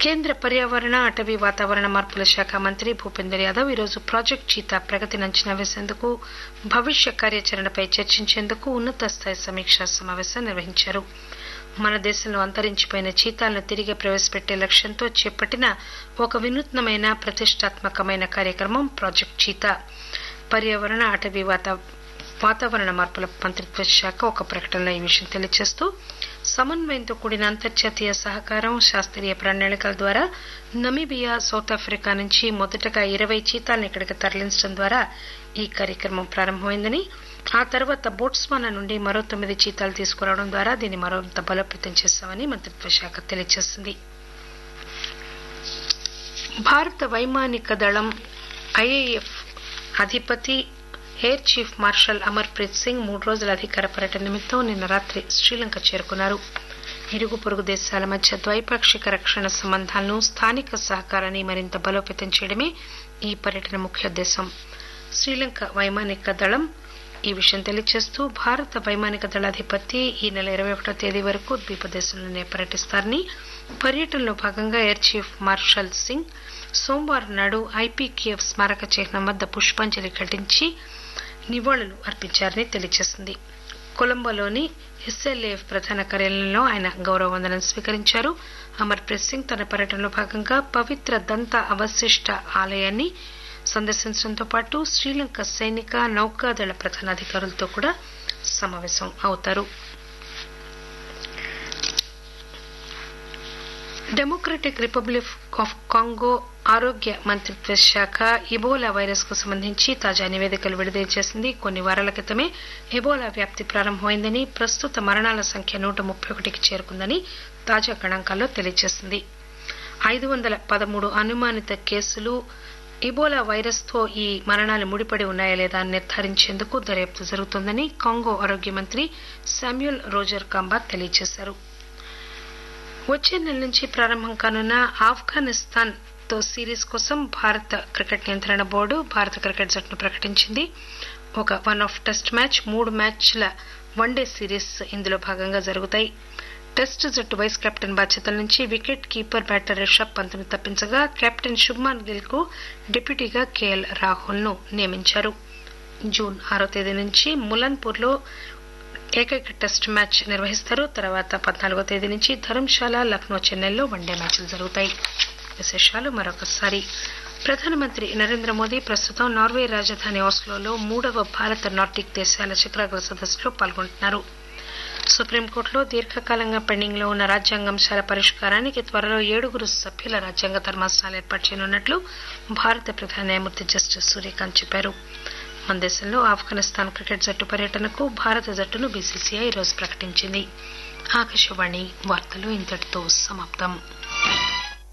కేంద్ర పర్యావరణ అటవీ వాతావరణ మార్పుల శాఖ మంత్రి భూపేందర్ యాదవ్ ఈరోజు ప్రాజెక్టు చీతా ప్రగతిని అంచనా వేసేందుకు భవిష్య కార్యాచరణపై చర్చించేందుకు ఉన్నత స్థాయి సమీక్షా సమావేశం నిర్వహించారు. మన దేశంలో అంతరించిపోయిన చీతాలను తిరిగి ప్రవేశపెట్టే లక్ష్యంతో చేపట్టిన ఒక వినూత్నమైన ప్రతిష్టాత్మకమైన కార్యక్రమం ప్రాజెక్టు చీతా. పర్యావరణ అటవీ వాతావరణ మార్పుల మంత్రిత్వ శాఖ ఒక ప్రకటనలో ఈ విషయం తెలియజేస్తూ సమన్వయంతో కూడిన అంతర్జాతీయ సహకారం, శాస్త్రీయ ప్రణాళికల ద్వారా నమీబియా, సౌత్ ఆఫ్రికా నుంచి మొదటగా 20 చీతాలను ఇక్కడికి తరలించడం ద్వారా ఈ కార్యక్రమం ప్రారంభమైందని, ఆ తర్వాత బోట్స్వానా నుండి మరో 9 చీతాలు తీసుకురావడం ద్వారా దీన్ని మరింత బలోపేతం చేశామని మంత్రిత్వ శాఖ తెలియజేసింది. భారత వైమానిక దళం ఐఏఎఫ్ అధిపతి air chief marshal Amar Preet Singh 3 రోజుల అధికార పర్యటన నిమిత్తం నిన్న రాత్రి శ్రీలంక చేరుకున్నారు. ఇరుగు పొరుగు దేశాల మధ్య ద్వైపాక్షిక రక్షణ సంబంధాలను, స్థానిక సహకారాన్ని మరింత బలోపేతం చేయడమే ఈ పర్యటన ముఖ్యోద్దేశం. శ్రీలంక వైమానిక దళం ఈ విషయం తెలియజేస్తూ భారత వైమానిక దళాధిపతి ఈ నెల 21వ తేదీ వరకు ద్వీపదేశంలోనే పర్యటిస్తారని, పర్యటనలో భాగంగా ఎయిర్ చీఫ్ మార్షల్ సింగ్ సోమవారం నాడు ఐపీకేఎఫ్ స్మారక చిహ్నం వద్ద పుష్పాంజలి ఘటించి నివాళులు అర్పించారని తెలియజేసింది. కొలంబోలోని ఎస్ఎల్ఏఎఫ్ ప్రధాన కార్యాలయంలో ఆయన గౌరవ వందనం స్వీకరించారు. అమర్ప్రీత్ సింగ్ తన పర్యటనలో భాగంగా పవిత్ర దంత అవశిష్ట ఆలయాన్ని సందర్శించడంతో పాటు శ్రీలంక సైనిక, నౌకాదళ ప్రధానాధికారులతో కూడా సమావేశం అవుతారు. డెమోక్రటిక్ రిపబ్లిక్ ఆఫ్ కాంగో ఆరోగ్య మంత్రిత్వ శాఖ ఇబోలా వైరస్ కు సంబంధించి తాజా నివేదికలు విడుదల చేసింది. కొన్ని వారాల క్రితమే ఇబోలా వ్యాప్తి ప్రారంభమైందని, ప్రస్తుత మరణాల సంఖ్య 131కి చేరుకుందని తాజా గణాంకాల్లో తెలియజేసింది. 513 అనుమానిత కేసులు ఇబోలా వైరస్ తో ఈ మరణాలు ముడిపడి ఉన్నాయా లేదా అని నిర్ధారించేందుకు దర్యాప్తు జరుగుతోందని కాంగో ఆరోగ్య మంత్రి శామ్యూల్ రోజర్ కాంబా తెలియజేశారు. వచ్చే నెల నుంచి ప్రారంభం కానున్న ఆఫ్ఘనిస్తాన్ తో సిరీస్ కోసం భారత క్రికెట్ నియంత్రణ బోర్డు భారత క్రికెట్ జట్టును ప్రకటించింది. ఒక 1-ఆఫ్ టెస్ట్ మ్యాచ్, 3 మ్యాచ్ల వన్డే సిరీస్ ఇందులో భాగంగా జరుగుతాయి. టెస్ట్ జట్టు వైస్ కెప్టెన్ బాధ్యతల నుంచి wicket keeper batter Rishabh పంత్ను తప్పించగా captain Shubman Gill కు డిప్యూటీగా కేఎల్ రాహుల్ ను నియమించారు. జూన్ 6వ తేదీ నుంచి ములన్పూర్ లో ఏకైక టెస్ట్ మ్యాచ్ నిర్వహిస్తారు. తర్వాత 14వ తేదీ నుంచి ధర్మశాల, లక్నో, చెన్నైలో వన్డే మ్యాచ్లు జరుగుతాయి. విశేషాలు మరొకసారి. ప్రధానమంత్రి నరేంద్ర మోదీ ప్రస్తుతం నార్వే రాజధాని ఆస్లోలో 3వ భారత నార్డిక్ దేశాల శిఖరాగ్ర సదస్సులో పాల్గొంటున్నారు. సుప్రీంకోర్టులో దీర్ఘకాలంగా పెండింగ్ లో ఉన్న రాజ్యాంగాంశాల పరిష్కారానికి త్వరలో 7 సభ్యుల రాజ్యాంగ ధర్మాసనాలు ఏర్పాటు చేయనున్నట్లు భారత ప్రధాన న్యాయమూర్తి జస్టిస్ సూర్యకాంత్ చెప్పారు. మన దేశంలో ఆఫ్ఘనిస్తాన్ క్రికెట్ జట్టు పర్యటనకు భారత జట్టును బీసీసీఐ ఈరోజు ప్రకటించింది. ఆకాశవాణి వార్తలు ఇంతటితో సమాప్తం.